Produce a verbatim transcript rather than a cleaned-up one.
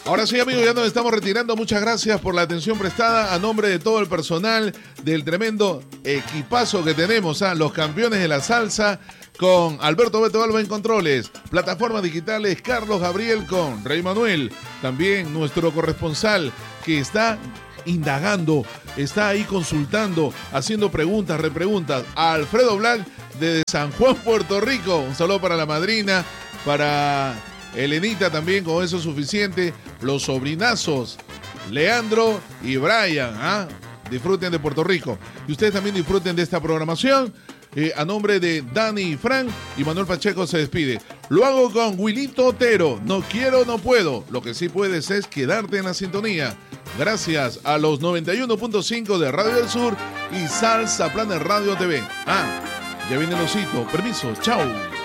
Ahora sí, amigos, ya nos estamos retirando. Muchas gracias por la atención prestada a nombre de todo el personal del tremendo equipazo que tenemos, ¿ah? Los campeones de la salsa con Alberto Beto Alba en controles, plataformas digitales Carlos Gabriel con Rey Manuel, también nuestro corresponsal que está indagando, está ahí consultando, haciendo preguntas, repreguntas, a Alfredo Black de San Juan, Puerto Rico. Un saludo para la madrina, para Elenita también, con eso es suficiente. Los sobrinazos, Leandro y Brian, ¿ah? Disfruten de Puerto Rico. Y ustedes también disfruten de esta programación. Eh, a nombre de Dani y Fran y Manuel Pacheco se despide. Lo hago con Wilito Otero. No quiero, no puedo. Lo que sí puedes es quedarte en la sintonía. Gracias a los noventa y uno punto cinco de Radio del Sur y Salsa Planet Radio T V. Ah, ya viene el osito. Permiso, chao.